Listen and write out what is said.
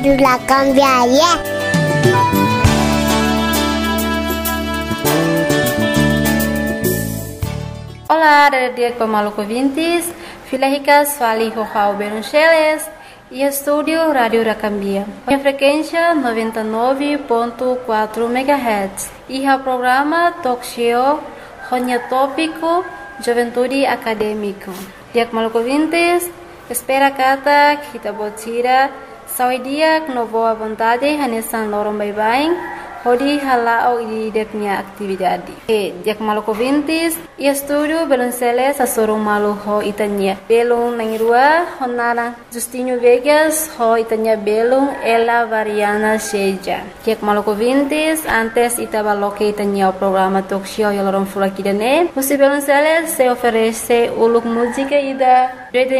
La cambiaria. Olá, dia Maluco Vintes, Filahicas, Fali Rojao Beruncheles e estúdio Rádio Racambia. A frequência 99.4 MHz e o programa Talk Show, Ronya Tópico, Juventude Acadêmico. Dia Maluco Vintes, espera kata kita botira, saudia no boa vontade, hanesan lorong bye-bye. Hodi halao di deknya atividade. Dia Maluco Vintes, e estúdio Belunceles a sorong malu ho itanya. Belung nangirua, honara Justinho Vegas ho itanya belung ela variana seja. Dia Maluco Vintes, antes itabaloque itanya o programa talk show yalorong fulakidane. Musi Belunceles se oferece uluk música ida